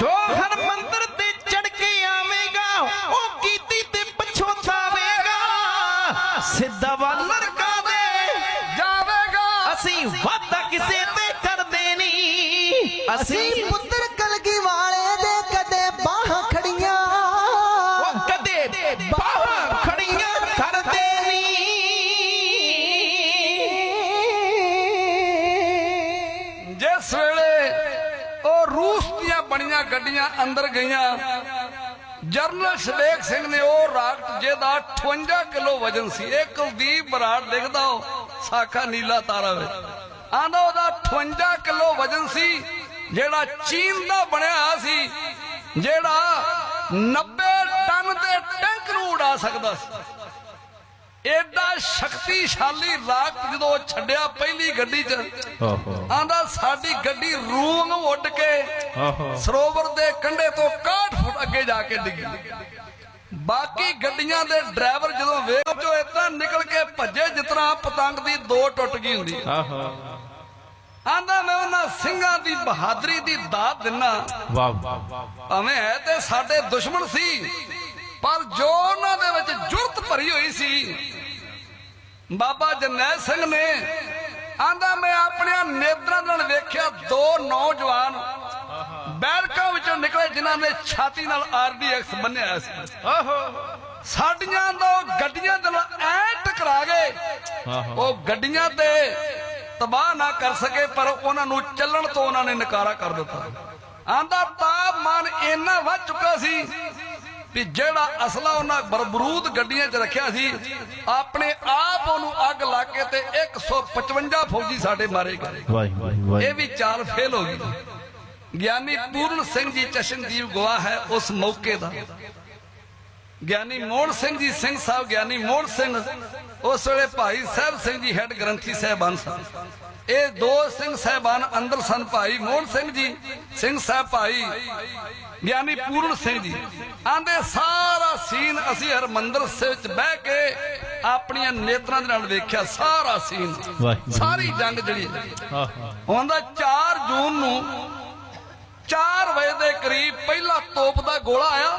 जो हरमंदिर ते चढ़ के आवेगा ओ कीती ते पछतावेगा सिद्धा वाल लड़का दे जावेगा असी वादा किसे ते कर देनी असी पुत्र कलगी वाले दे कदे बाह खड़ियां कदे बाह खड़ियां कर देनी जिस वेले ओ रूस दियां बणियां गड्डियां अंदर गईयां जरनल शलेख सिंह ने ओ राकट जेदा 58 किलो वजन सी एक कुलदीप बराड़ लिखदा साखा नीला तारा विच आंदा ओदा 58 किलो वजन सी जेड़ा चीन दा बनया सी जेड़ा 90 टन दे टैंक नूं उड़ा सकदा सी एडा शक्तिशाली राकट जो छड्या पहली गड्डी च आंदा साडी गड्डी रूम उड़ के सरोवर दे कंढे तो 61 फुट अगे जाके डिगी बाकी गड्डियां दे ड्राइवर जो वेग चो इतना निकल के भजे जितना पतंग दी दो टुट गई हुंदी आंदा मैं उन्हां सिंघां दी बहादुरी दी दात दिना भावें है ते साडे दुश्मन सी पर जो उन्हां दे विच जुरत भरी हुई सी बाबा जरनैल सिंह ने आंदा मैं अपने नेत्रां नाल वेख्या दो नौजवान बैरकां विचों निकले जिन्हां ने छाती नाल RDX बन्निया सी साडियां दो गड्डियां दे नाल ऐ टकरा गए ओ गड्डियां ते तबाह ना कर सके पर उन्हां नूं चलण तो उन्हां ने नकारा कर दिता आंदा तापमान इन्ना वध चुका सी भी जेड़ा असला उन्हें बरबरूद गड्डियां च रखिया सी अपने आप उन्होंने अग ला के ते 155 फौजी साडे मारे गए ये भी चाल फेल हो गई ज्ञानी पूर्ण सिंह जी चशनजीव गवाह है उस मौके का ज्ञानी मोहन सिंह जी सिंह साहब ज्ञानी मोहन सिंह उस वे भाई साहब सिंह जी हैड ग्रंथी साहबान सन ये दो सिंह साहबान अंदर सन भाई मोहन सिंह जी सिंह साहब भाई ज्ञानी पूर्ण सिंह जी आंदे सारा सीन असी हरमंदिर विच बह के अपनी नेत्रां दे नाल वेख्या सारा सीन सारी जंग जड़ी हुंदा 4 जून नूं 4 बजे दे करीब पहला तोप दा गोला आया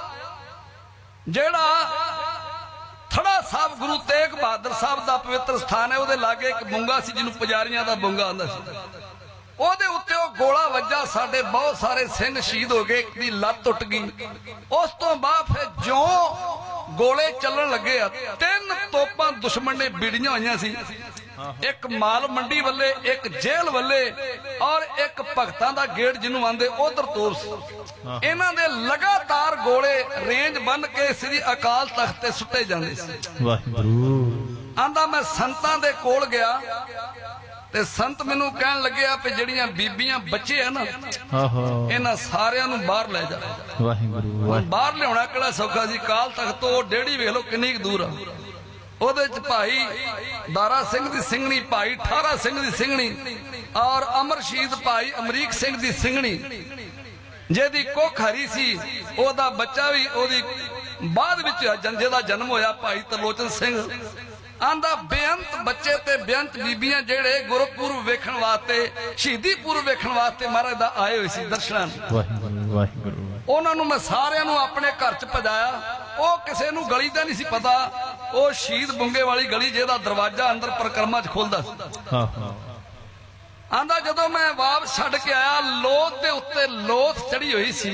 जेड़ा थड़ा साहब गुरु तेग बहादुर साहब दा पवित्र स्थान है उहदे लागे एक बुंगा सी जिन्हों पुजारियां दा बुंगा आंदा सी ओदे उत्ते ओ गोला वज्जा साडे बहुत सारे सिंह शहीद हो गए एक दी लत्त टुट गई उस तो बाद फिर जो गोले चलन लगे 3 तोपां दुश्मन ने बीड़ियां होईयां सी एक माल मंडी वाले एक जेल वाले और एक भगतां दा गेट जिन्हों आंदे उधर तोप इन्हां दे लगातार गोले रेंज बन के श्री अकाल तख्त ते सुट्टे जांदे सी आंदा मैं संतां दे कोल गया ते संत मैनू कहन लगे पे जड़ियां बीबियां बच्चे है ना इन्हां सारियां नूं बाहर ले जा बाहर लियाउणा किहड़ा सौखा सी काल तख्त तो डेढ़ी वेख लो किन्नी दूर आ ओदे च भाई दारा सिंह दी सिंघणी भाई ठारा सिंह दी सिंघणी और अमर शहीद भाई अमरीक सिंह दी सिंघणी जेदी कुख हरी सी ओदा बच्चा भी ओदी बाद विच जेदा जन्म होया भाई तरलोचन सिंह आंदा बेअंत बच्चे ते बेअंत बीबियां जेड़े गुरपुरब वेखण वास्ते शहीदी पुरब वेखण वास्ते महाराज दा आए हुए सी दर्शनां उन्हां नूं मैं सारियां नूं अपने घर च भजाया ओ किसे नूं गली दा नहीं सी पता ओ शहीद बुंगे वाली गली जेदा दरवाजा अंदर परिक्रमा च खुलदा आंदा जदों मैं वापस छड्ड के आया लोथ दे उत्ते लोथ चढ़ी हुई सी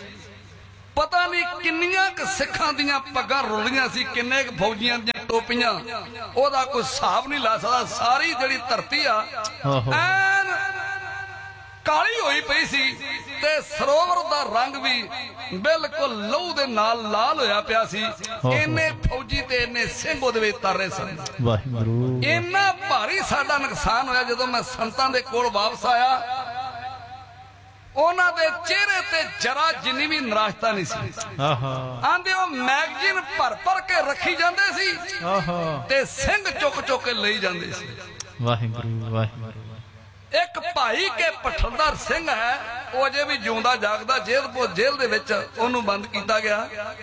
पता नहीं किन्नियां सिखां दियां पग्गां रुलियां सी किन्ने फौजियां दियां टोपियां ओदा कोई हिसाब नहीं ला सकदा सारी जिहड़ी धरती आ ऐन काली होई पई सी ते सरोवर दा रंग भी बिल्कुल लहू दे नाल लाल होया पिया सी इन्ने फौजी ते इन्ने सिंह ओदे विच तारे सन इन्ना भारी साडा नुकसान होया जदों मैं संतां दे कोल वापस आया उन्हां दे चेहरे ते जरा जिन्नी भी निराशता नहीं सी आंदे ओ मैगजीन भर भर के रखी जांदे सी ते सिंह चुक चुक के लई जांदे सी वाहिगुरू वाहिगुरू एक भाई के पठलदार सिंह है वो अजे भी जिउंदा जागदा जेल दे विच ओनू बंद किया गया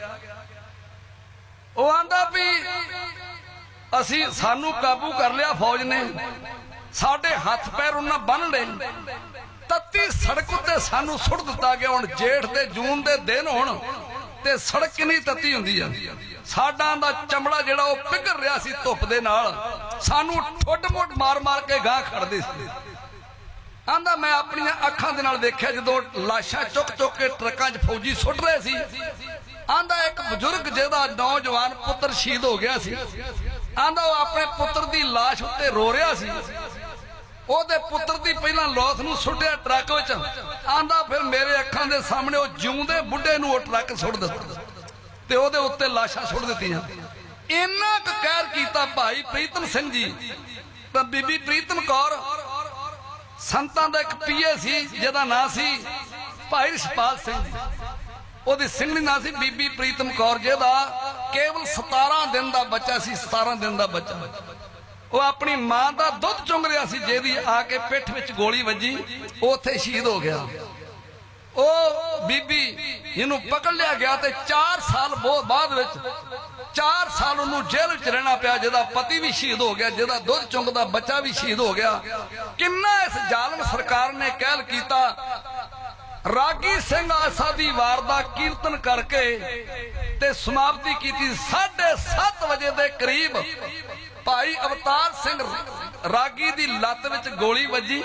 वो आंदा भी असी सानू काबू कर लिया फौज ने साडे हाथ पैर उन्हां बन लए तत्ती सड़क उत्ते सानू सुट दिता गया। हुण जेठ दे जून दे दिन होण ते सड़क कितनी तत्ती हुंदी आ। साडा दा चमड़ा जिहड़ा ओह पिघल रिहा सी धुप दे नाल, सानू ठुड मुड मार मार के गाह खड़दे सी। आंदा मैं अपनी अखां दे नाल देखिया जदों लाशां चुक चुक के ट्रकां 'च फौजी सुट रहे सी। आंदा एक बजुर्ग जिहदा नौजवान पुत्र शहीद हो गया सी, आंदा ओह अपने पुत्र दी लाश उत्ते रो रिहा सी। ਉਹਦੇ ਪੁੱਤਰ ਦੀ ਪਹਿਲਾਂ ਲੋਥ ਨੂੰ ਸੁੱਟਿਆ ਟਰੱਕ ਵਿੱਚ। ਆਂਦਾ ਫਿਰ ਮੇਰੇ ਅੱਖਾਂ ਦੇ ਸਾਹਮਣੇ ਉਹ ਜਿਉਂਦੇ ਬੁੱਢੇ ਨੂੰ ਉਹ ਟਰੱਕ ਸੁੱਟ ਦਿੱਤਾ ਤੇ ਉਹਦੇ ਉੱਤੇ ਲਾਸ਼ਾਂ ਸੁੱਟ ਦਿੱਤੀਆਂ। ਇੰਨਾ ਕੁ ਕਹਿਰ ਕੀਤਾ ਭਾਈ ਪ੍ਰੀਤਮ ਸਿੰਘ ਜੀ ਤਾਂ ਬੀਬੀ ਪ੍ਰੀਤਮ ਕੌਰ ਸੰਤਾਂ ਦਾ ਇੱਕ ਪੀਏ ਸੀ ਜਿਹਦਾ ਨਾਂ ਸੀ ਭਾਈ ਰਿਸ਼ਪਾਲ ਸਿੰਘ ਜੀ। ਉਹਦੀ ਸਿੰਘਣੀ ਨਾਂ ਸੀ ਬੀਬੀ ਪ੍ਰੀਤਮ ਕੌਰ, ਜਿਹਦਾ ਕੇਵਲ 17 ਦਿਨ ਦਾ ਬੱਚਾ ਸੀ। 17 ਦਿਨ ਦਾ ਬੱਚਾ ਉਹ ਆਪਣੀ ਮਾਂ ਦਾ ਦੁੱਧ ਚੁੰਗ ਰਿਹਾ ਸੀ, ਜਿਹਦੀ ਆ ਕੇ ਪਿੱਠ ਵਿੱਚ ਗੋਲੀ ਵੱਜੀ, ਉਹ ਉੱਥੇ ਸ਼ਹੀਦ ਹੋ ਗਿਆ। ਉਹ ਬੀਬੀ ਇਹਨੂੰ ਪਕੜ ਲਿਆ ਗਿਆ ਤੇ 4 ਸਾਲ ਬਾਅਦ ਵਿੱਚ 4 ਸਾਲ ਉਹਨੂੰ ਜੇਲ੍ਹ ਵਿੱਚ ਰਹਿਣਾ ਪਿਆ, ਜਿਹਦਾ ਪਤੀ ਵੀ ਸ਼ਹੀਦ ਹੋ ਗਿਆ, ਜਿਹਦਾ ਦੁੱਧ ਚੁੰਗਦਾ ਬੱਚਾ ਵੀ ਸ਼ਹੀਦ ਹੋ ਗਿਆ। ਕਿੰਨਾ ਇਸ ਜ਼ਾਲਮ ਸਰਕਾਰ ਨੇ ਕਹਿਲ ਕੀਤਾ। ਰਾਗੀ ਸਿੰਘ ਆਸਾ ਦੀ ਵਾਰ ਦਾ ਕੀਰਤਨ ਕਰਕੇ ਤੇ ਸਮਾਪਤੀ ਕੀਤੀ। 7:30 ਵਜੇ ਦੇ ਕਰੀਬ ਭਾਈ ਅਵਤਾਰ ਸਿੰਘ ਰਾਗੀ ਦੀ ਲੱਤ ਵਿੱਚ ਗੋਲੀ ਵੱਜੀ।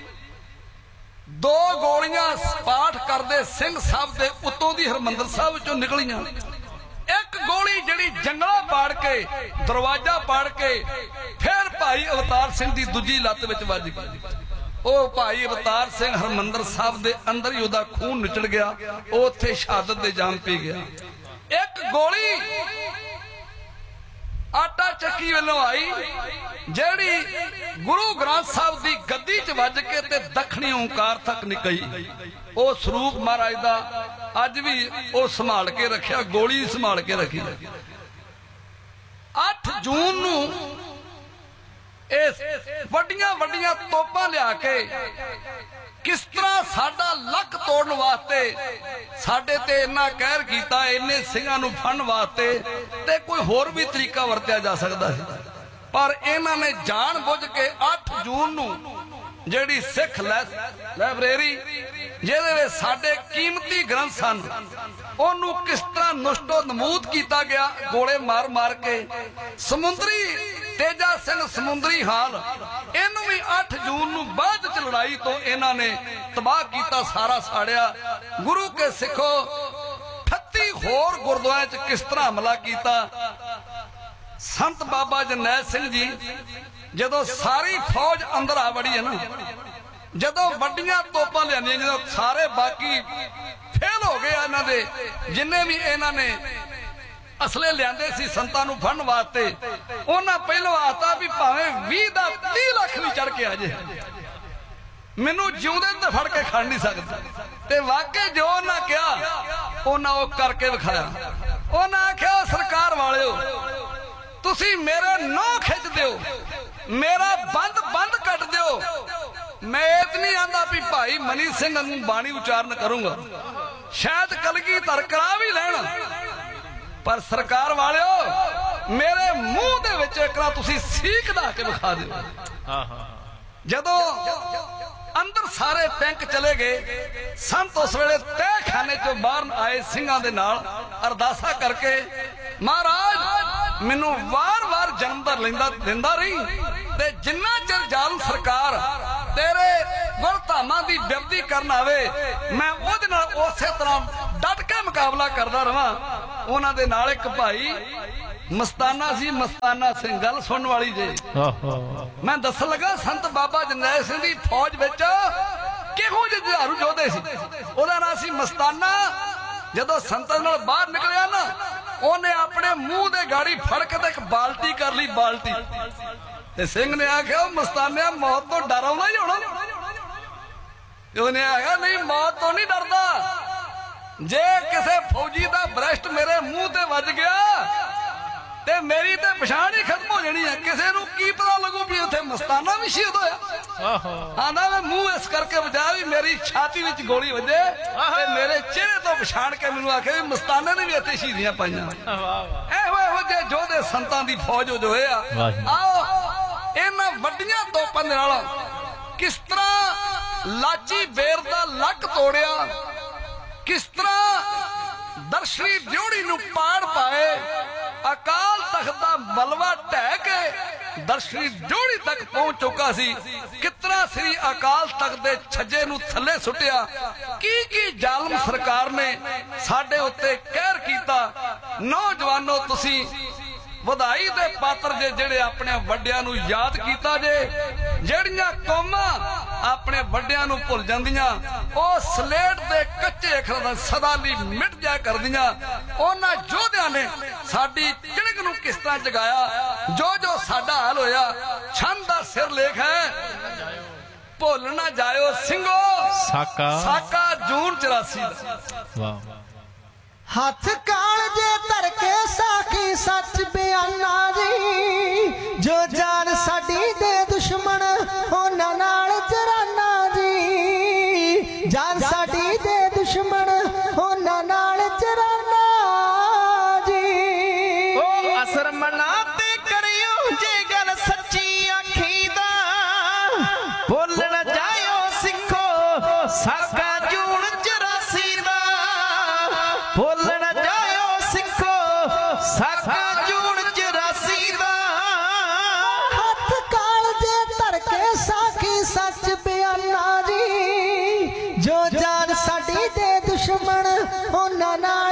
2 ਗੋਲੀਆਂ ਪਾਠ ਕਰਦੇ ਸਿੰਘ ਸਾਹਿਬ ਦੇ ਉੱਤੋਂ ਦੀ ਹਰਮੰਦਰ ਸਾਹਿਬ ਵਿੱਚੋਂ ਨਿਕਲੀਆਂ। ਇੱਕ ਗੋਲੀ ਜਿਹੜੀ ਜੰਗਲਾ ਪਾੜ ਕੇ ਦਰਵਾਜ਼ਾ ਪਾੜ ਕੇ ਫਿਰ ਭਾਈ ਅਵਤਾਰ ਸਿੰਘ ਦੀ ਦੂਜੀ ਲੱਤ ਵਿੱਚ ਵੱਜ ਗਈ। ਉਹ ਭਾਈ ਅਵਤਾਰ ਸਿੰਘ ਹਰਮੰਦਰ ਸਾਹਿਬ ਦੇ ਅੰਦਰ ਹੀ ਉਹਦਾ ਖੂਨ ਨਿਚੜ ਗਿਆ। ਉਹ ਉੱਥੇ ਸ਼ਹਾਦਤ ਦੇ ਜਾਮ ਪੀ ਗਿਆ। ਇੱਕ ਗੋਲੀ ਆਟਾ ਚੱਕੀ ਵੱਲੋਂ ਆਈ, ਜਿਹੜੀ ਗੁਰੂ ਗ੍ਰੰਥ ਸਾਹਿਬ ਦੀ ਗੱਦੀ 'ਚ ਵੱਜ ਕੇ ਤੇ ਦੱਖਣੀ ਓਂਕਾਰ ਤੱਕ ਨਿਕਲੀ। ਉਹ ਸਰੂਪ ਮਹਾਰਾਜ ਦਾ ਅੱਜ ਵੀ ਉਹ ਸੰਭਾਲ ਕੇ ਰੱਖਿਆ, ਗੋਲੀ ਸੰਭਾਲ ਕੇ ਰੱਖੀ। 8 ਜੂਨ ਨੂੰ ਇਸ ਵੱਡੀਆਂ ਵੱਡੀਆਂ ਤੋਪਾਂ ਲਿਆ ਕੇ ਕਿਸ ਤਰ੍ਹਾਂ ਸਾਡਾ ਲੱਕ ਤੋੜਨ ਵਾਸਤੇ ਸਾਡੇ ਤੇ ਇੰਨਾ ਕਹਿਰ ਕੀਤਾ, ਇੰਨੇ ਸਿੰਘਾਂ ਨੂੰ ਫੜਨ ਵਾਸਤੇ, ਤੇ ਕੋਈ ਹੋਰ ਵੀ ਤਰੀਕਾ ਵਰਤਿਆ ਜਾ ਸਕਦਾ ਸੀ। ਪਰ ਇਹਨਾਂ ਨੇ ਜਾਣ ਬੁੱਝ ਕੇ 8 ਜੂਨ ਨੂੰ ਜਿਹੜੀ ਸਿੱਖ ਲਾਇਬ੍ਰੇਰੀ ਜਿਹਦੇ ਵਿੱਚ ਸਾਡੇ ਕੀਮਤੀ ਗ੍ਰੰਥ ਸਨ, ਉਹਨੂੰ ਕਿਸ ਤਰ੍ਹਾਂ ਨੁਸ਼ਟੋ ਨਮੂਦ ਕੀਤਾ ਗਿਆ ਗੋਲੇ ਮਾਰ ਮਾਰ ਕੇ। ਸਮੁੰਦਰੀ ਤੇਜਾ ਸਿੰਘ ਸਮੁੰਦਰੀ ਹਾਲ, ਇਹਨੂੰ ਵੀ 8 ਜੂਨ ਨੂੰ ਬਾਅਦ ਚ ਲੜਾਈ ਤੋਂ ਇਹਨਾਂ ਨੇ ਤਬਾਹ ਕੀਤਾ, ਸਾਰਾ ਸਾੜਿਆ। ਗੁਰੂ ਕੇ ਸਿੱਖੋ 38 ਹੋਰ ਗੁਰਦੁਆਰਿਆਂ ਚ ਕਿਸ ਤਰ੍ਹਾਂ ਹਮਲਾ ਕੀਤਾ। ਸੰਤ ਬਾਬਾ ਜਰਨੈਲ ਸਿੰਘ ਜੀ ਜਦੋਂ ਸਾਰੀ ਫੌਜ ਅੰਦਰ ਆ ਵੜੀ ਹੈ ਨਾ, ਜਦੋਂ ਵੱਡੀਆਂ ਤੋਪਾਂ ਲਿਆਂਦੀਆਂ, ਜਦੋਂ ਸਾਰੇ ਬਾਕੀ ਫੇਲ ਹੋ ਗਏ ਇਹਨਾਂ ਦੇ, ਜਿੰਨੇ ਵੀ ਇਹਨਾਂ ਨੇ ਅਸਲੇ ਲਿਆਂਦੇ ਸੀ ਸੰਤਾਂ ਨੂੰ ਫੜਨ ਵਾਸਤੇ, ਉਹਨਾਂ ਪਹਿਲਾਂ ਆਤਾ ਵੀ ਭਾਵੇਂ 20 ਦਾ 30 ਲੱਖ ਵੀ ਚੜ ਕੇ ਆ ਜੇ, ਮੈਨੂੰ ਜਿਉਂਦੇ ਤੇ ਫੜ ਕੇ ਖੜ ਨਹੀਂ ਸਕਦਾ। ਤੇ ਵਾਕਈ ਜੋ ਉਹਨਾਂ ਕਿਹਾ ਉਹਨਾਂ ਉਹ ਕਰਕੇ ਵਿਖਾਇਆ। ਉਹਨਾਂ ਆਖਿਆ ਸਰਕਾਰ ਵਾਲਿਓ, ਤੁਸੀਂ ਮੇਰੇ ਨਹੁੰ ਖਿੱਚ ਦਿਓ, ਮੇਰਾ ਬੰਦ ਕੱਟ ਦਿਓ। ਮੈਂ ਇਹ ਨਹੀਂ ਆਂਦਾ ਵੀ ਭਾਈ ਮਨੀ ਸਿੰਘ ਨੂੰ ਬਾਣੀ ਉਚਾਰਨ ਕਰੂੰਗਾ, ਸ਼ਾਇਦ ਕਲਗੀਧਰ ਕਰਾ ਵੀ ਲੈਣ, ਪਰ ਸਰਕਾਰ ਵਾਲਿਓ ਮੇਰੇ ਮੂੰਹ ਦੇ ਵਿੱਚ ਇੱਕ ਵਾਰ ਤੁਸੀਂ ਸੀਖ ਲਾ ਕੇ ਵਿਖਾ ਦਿਓ। ਜਦੋਂ ਅੰਦਰ ਸਾਰੇ ਟੈਂਕ ਚਲੇ ਗਏ, ਸੰਤ ਉਸ ਵੇਲੇ ਤਹਿਖਾਨੇ ਚੋਂ ਬਾਹਰ ਆਏ ਸਿੰਘਾਂ ਦੇ ਨਾਲ ਅਰਦਾਸਾਂ ਕਰਕੇ, ਮਹਾਰਾਜ ਮੈਨੂੰ ਵਾਰ-ਵਾਰ ਜਨਮ ਦਰ ਦਿੰਦਾ ਰਹੀ, ਤੇ ਜਿੰਨਾ ਚਿਰ ਜ਼ਾਲਮ ਸਰਕਾਰ ਤੇਰੇ ਗੁਰਧਾਮਾਂ ਦੀ ਬੇਅਦਬੀ ਕਰਨ ਆਵੇ, ਮੈਂ ਉਹਦੇ ਨਾਲ ਉਸੇ ਤਰ੍ਹਾਂ ਡਟ ਕੇ ਮੁਕਾਬਲਾ ਕਰਦਾ ਰਵਾਂ। ਉਹਨਾਂ ਦੇ ਨਾਲ ਇੱਕ ਭਾਈ ਮਸਤਾਨਾ ਸੀ, ਮਸਤਾਨਾ ਸਿੰਘ, ਗੱਲ ਸੁਣਨ ਵਾਲੀ ਜੇ। ਮੈਂ ਦੱਸਣ ਲੱਗਾ ਸੰਤ ਬਾਬਾ ਜਰਨੈਲ ਸਿੰਘ ਦੀ ਫੌਜ ਵਿੱਚ ਕਿਹੋ ਜਿਹੇ ਜੁਝਾਰੂ ਯੋਧੇ ਸੀ। ਉਹਦਾ ਨਾਂ ਸੀ ਮਸਤਾਨਾ। ਜਦੋਂ ਸੰਤਾਂ ਨਾਲ ਬਾਹਰ ਨਿਕਲਿਆ ਨਾ, ਉਹਨੇ ਆਪਣੇ ਮੂੰਹ ਦੇ ਗਾੜੀ ਫੜ ਕੇ ਤੇ ਇੱਕ ਬਾਲਟੀ ਕਰ ਲਈ, ਬਾਲਟੀ। ਤੇ ਸਿੰਘ ਨੇ ਆਖਿਆ, ਉਹ ਮਸਤਾਨਿਆ ਮੌਤ ਤੋਂ ਡਰ ਆਉਂਦਾ ਹੀ ਹੋਣਾ। ਉਹਨੇ ਆਖਿਆ, ਨਹੀਂ ਮੌਤ ਤੋਂ ਨਹੀਂ ਡਰਦਾ, ਜੇ ਕਿਸੇ ਫੌਜੀ ਦਾ ਬ੍ਰੈਸਟ ਮੇਰੇ ਮੂੰਹ ਤੇ ਵੱਜ ਗਿਆ ਤੇ ਮੇਰੀ ਤੇ ਪਛਾਣ ਹੀ ਖਤਮ ਹੋ ਜਾਣੀ ਹੈ। ਕਿਸੇ ਨੂੰ ਕੀ ਪਤਾ ਲੱਗੂ ਵੀ ਉੱਥੇ ਮਸਤਾਨਾ ਵੀ ਸ਼ਹੀਦ ਹੋਇਆ। ਆਂਦਾ ਮੈਂ ਮੂੰਹ ਇਸ ਕਰਕੇ ਵਜਾ ਵੀ ਮੇਰੀ ਛਾਤੀ ਵਿੱਚ ਗੋਲੀ ਵੱਜੇ ਤੇ ਮੇਰੇ ਚਿਹਰੇ ਤੋਂ ਪਛਾਣ ਕੇ ਮੈਨੂੰ ਆਖੇ ਵੀ ਮਸਤਾਨੇ ਨੇ ਵੀ ਇੱਥੇ ਸ਼ਹੀਦੀਆਂ ਪਾਈਆਂ। ਇਹੋ ਜਿਹੇ ਯੋਧੇ ਸੰਤਾਂ ਦੀ ਫੌਜ ਜੋ ਹੋਏ ਆ। ਆਓ ਇਹਨਾਂ ਵੱਡੀਆਂ ਤੋਪਾਂ ਦੇ ਨਾਲ ਕਿਸ ਤਰ੍ਹਾਂ ਲਾਚੀ ਬੇਰ ਦਾ ਲੱਕ ਤੋੜਿਆ, ਕਿਸ ਤਰ੍ਹਾਂ ਦਰਸ਼ਨੀ ਦਿਉੜੀ ਨੂੰ ਪਾੜ ਪਾਏ, ਅਕਾਲ ਤਖਤ ਦਾ ਮਲਬਾ ਢਹਿ ਕੇ ਦਰਸ਼ਨੀ ਦਿਉੜੀ ਤੱਕ ਪਹੁੰਚ ਚੁੱਕਾ ਸੀ। ਕਿਤਨਾ ਸ੍ਰੀ ਅਕਾਲ ਤਖਤ ਦੇ ਛੱਜੇ ਨੂੰ ਥੱਲੇ ਸੁੱਟਿਆ। ਕੀ ਜ਼ਾਲਮ ਸਰਕਾਰ ਨੇ ਸਾਡੇ ਉੱਤੇ ਕਹਿਰ ਕੀਤਾ। ਨੌਜਵਾਨੋ, ਤੁਸੀਂ ਵਧਾਈ ਦੇ ਪਾਤਰ ਜੇ ਜਿਹੜੇ ਆਪਣੇ ਵੱਡਿਆਂ ਨੂੰ ਯਾਦ ਕੀਤਾ ਜੇ। ਜਿਹੜੀਆਂ ਕੌਮਾਂ ਆਪਣੇ ਵੱਡਿਆਂ ਨੂੰ ਭੁੱਲ ਜਾਂਦੀਆਂ, ਉਹ ਸਲੇਟ ਦੇ ਕੱਚੇ ਅੱਖਰਾਂ ਦਾ ਸਦਾ ਲਈ ਮਿਟ ਜਾ ਕਰਦੀਆਂ। ਉਹਨਾਂ ਯੋਧਿਆਂ ਨੇ ਸਾਡੀ ਕਿਣਕ ਨੂੰ ਕਿਸ ਤਰ੍ਹਾਂ ਜਗਾਇਆ। ਜੋ ਸਾਡਾ ਹਾਲ ਹੋਇਆ, ਛੰਦ ਦਾ ਸਿਰ ਲੇਖ ਹੈ, ਭੁੱਲ ਨਾ ਜਾਇਓ ਸਿੰਘੋ ਸਾਕਾ ਜੂਨ 84 ਦਾ। ਹੱਥ ਕਾਲਜੇ ਧਰ ਕੇ ਸਾਖੀ ਸੱਚ ਬਿਆਨਾ ਜੀ, ਜੋ ਜਾਨ ਸਾਡੀ ਦੇ ਦੁਸ਼ਮਣ ਉਹਨਾਂ ਨਾਲ ਜਰਾਨਾ ਜੀ, ਜਾਨ ਸਾਡੀ ਦੇ ਦੁਸ਼ਮਣ ਉਹਨਾਂ ਨਾਲ ਜਰਾਨਾ ਜੀ। ਉਹ ਅਸਰ ਮਨਾ ਤੇ ਕਰਿਓ ਜੇ ਗੱਲ ਸੱਚੀ ਆਖੀ ਦਾ, ਭੁੱਲ ਨਾ ਜਾਇਓ ਸਿੱਖੋ ਸਾਕਾ ਜੂਨ 84 ਦਾ, ਭੁੱਲ ਨਾ ਜਾਇਓ ਸਿੱਖੋ ਸਾਕਾ ਜੂਨ 84 ਦਾ। ਹੱਥ ਕਾਲਜੇ ਧਰ ਕੇ ਸਾਖੀ ਸੱਚ ਬਿਆਨਾ ਜੀ, ਜੋ ਜਾਨ ਸਾਡੀ ਦੇ ਦੁਸ਼ਮਣ ਉਹਨਾਂ ਨਾਲ